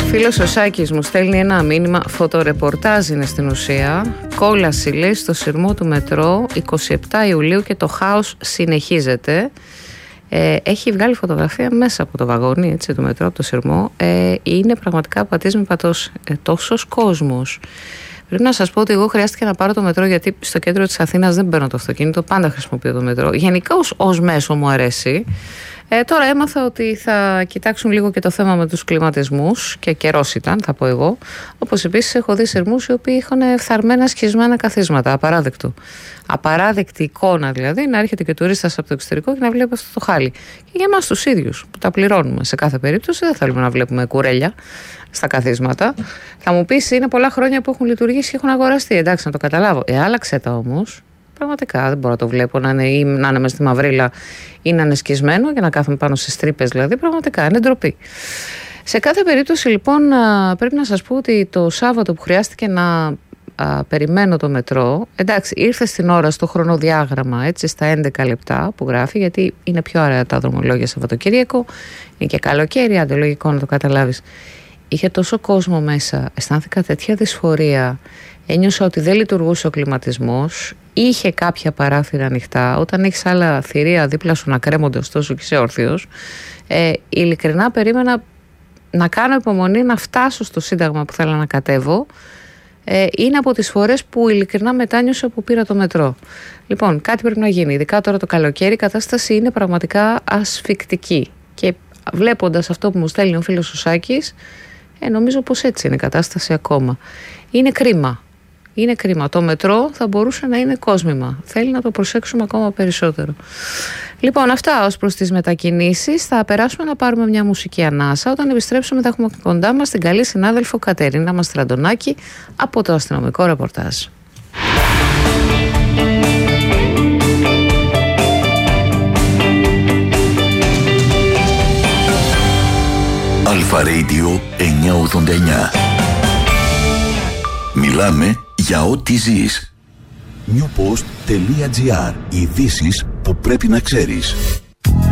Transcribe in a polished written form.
Φίλος ο Σάκης μου στέλνει ένα μήνυμα. Φωτορεπορτάζ είναι στην ουσία. Κόλαση, λέει, στο σειρμό του μετρό 27 Ιουλίου και το χάος συνεχίζεται. Έχει βγάλει φωτογραφία μέσα από το βαγόνι, έτσι, του μετρό, από το σειρμό. Είναι πραγματικά πατής με πατός. Τόσος κόσμος. Πρέπει να σας πω ότι εγώ χρειάστηκε να πάρω το μετρό, γιατί στο κέντρο της Αθήνας δεν παίρνω το αυτοκίνητο, πάντα χρησιμοποιώ το μετρό. Γενικά ως μέσο μου αρέσει. Τώρα έμαθα ότι θα κοιτάξουν λίγο και το θέμα με τους κλιματισμούς, και καιρός ήταν, θα πω εγώ. Όπως επίσης έχω δει σειρμούς οι οποίοι είχαν φθαρμένα σχισμένα καθίσματα. Απαράδεκτο. Απαράδεκτη εικόνα δηλαδή, να έρχεται και τουρίστας από το εξωτερικό και να βλέπει αυτό το χάλι. Και για εμάς τους ίδιους που τα πληρώνουμε σε κάθε περίπτωση, δεν θέλουμε να βλέπουμε κουρέλια στα καθίσματα. Θα μου πεις, είναι πολλά χρόνια που έχουν λειτουργήσει και έχουν αγοραστεί. Εντάξει, να το καταλάβω. Άλλαξε τα όμως. Πραγματικά δεν μπορώ να το βλέπω να είναι μέσα στη μαυρίλα ή να είναι σκισμένο και να κάθομαι πάνω στις τρύπες, δηλαδή. Πραγματικά είναι ντροπή. Σε κάθε περίπτωση, λοιπόν, πρέπει να σας πω ότι το Σάββατο που χρειάστηκε να περιμένω το μετρό, εντάξει, ήρθε στην ώρα στο χρονοδιάγραμμα, έτσι, στα 11 λεπτά που γράφει, γιατί είναι πιο ωραία τα δρομολόγια Σαββατοκύριακο, είναι και καλοκαίρι, αντιλογικό να το καταλάβεις. Είχε τόσο κόσμο μέσα, αισθάνθηκα τέτοια δυσφορία. Ένιωσα ότι δεν λειτουργούσε ο κλιματισμός, είχε κάποια παράθυρα ανοιχτά. Όταν έχεις άλλα θηρία δίπλα σου να κρέμονται, ωστόσο και είσαι όρθιος, ειλικρινά περίμενα να κάνω υπομονή να φτάσω στο Σύνταγμα που θέλω να κατέβω. Είναι από τις φορές που ειλικρινά μετάνιωσα που πήρα το μετρό. Λοιπόν, κάτι πρέπει να γίνει. Ειδικά τώρα το καλοκαίρι, η κατάσταση είναι πραγματικά ασφικτική. Και βλέποντας αυτό που μου στέλνει ο φίλος ο Σάκης, νομίζω πως έτσι είναι η κατάσταση ακόμα. Είναι κρίμα. Είναι κρίμα. Το μετρό θα μπορούσε να είναι κόσμημα. Θέλει να το προσέξουμε ακόμα περισσότερο. Λοιπόν, αυτά ως προς τις μετακινήσεις. Θα περάσουμε να πάρουμε μια μουσική ανάσα. Όταν επιστρέψουμε, θα έχουμε κοντά μας την καλή συνάδελφο Κατερίνα Μαστραντονάκη από το αστυνομικό ρεπορτάζ. Αλφα Radio 989. Μιλάμε για ό,τι ζεις. Newpost.gr. Ειδήσεις που πρέπει να ξέρεις.